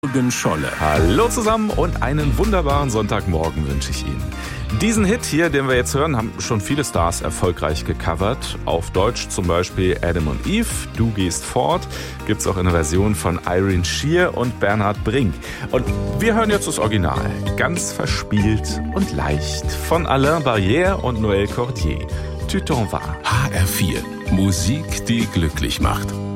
Jürgen Scholle. Hallo zusammen und einen wunderbaren Sonntagmorgen wünsche ich Ihnen. Diesen Hit hier, den wir jetzt hören, haben schon viele Stars erfolgreich gecovert. Auf Deutsch zum Beispiel Adam und Eve, Du gehst fort, gibt's auch in der Version von Irene Shear und Bernhard Brink. Und wir hören jetzt das Original, ganz verspielt und leicht, von Alain Barrière und Noël Cordier. Tu t'en vas. HR4, Musik, die glücklich macht.